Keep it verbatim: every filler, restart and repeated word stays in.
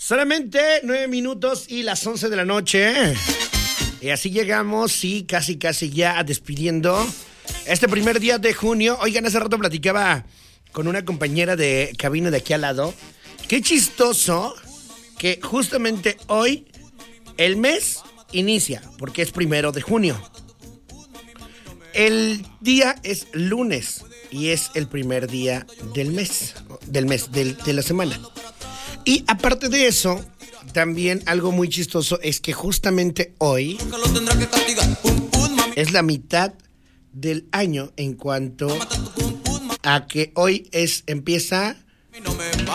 Solamente nueve minutos y las once de la noche. Y así llegamos, sí, casi, casi ya despidiendo este primer día de junio. Oigan, hace rato platicaba con una compañera de cabina de aquí al lado. Qué chistoso que justamente hoy el mes inicia, porque es primero de junio. El día es lunes y es el primer día del mes, del mes, del, de la semana. Y aparte de eso, también algo muy chistoso es que justamente hoy es la mitad del año en cuanto a que hoy es empieza